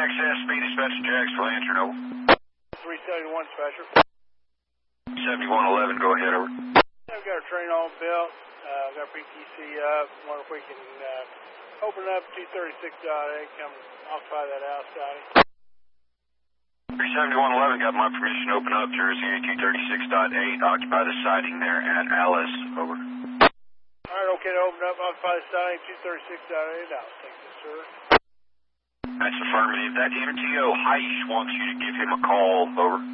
access, speed dispatch Jax for Lantern, over. 371 Special. 7111, go ahead, over. I've got a train on built. I've got PTC up. Wonder if we can open up 236.8, come occupy that house, Scotty. 37111, got my permission to open up Jersey 236.8, occupy the siding there at Alice, over. Alright, okay to open up, occupy the siding 236.8 out. Thank you, sir. That's affirmative. That MTO Heish wants you to give him a call, over.